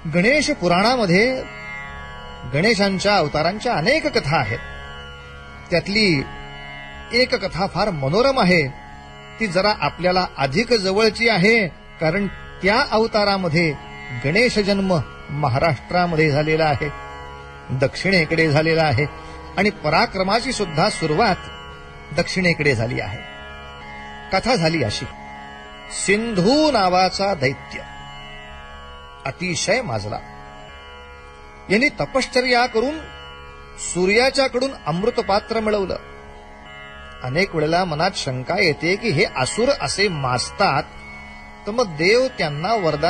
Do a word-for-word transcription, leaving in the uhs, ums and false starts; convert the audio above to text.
गणेश पुराणामध्ये गणेशांच्या अवतारांच्या अनेक कथा आहेत. त्यातली एक कथा फार मनोरम आहे. ती जरा आपल्याला अधिक जवळची आहे, कारण त्या अवतारामध्ये गणेश जन्म महाराष्ट्रामध्ये झालेला आहे, दक्षिणेकडे झालेला आहे आणि पराक्रमाची सुद्धा सुरुवात दक्षिणेकडे झाली आहे. कथा झाली अशी. सिंधू नावाचा दैत्य अतिशय माजला. यांनी तपश्चर्या करून सूर्याच्याकडून अमृतपात्र मिळवलं. अनेक वेळेला मनात शंका येते की हे असुर असे माजतात, तर मग देव त्यांना वरदान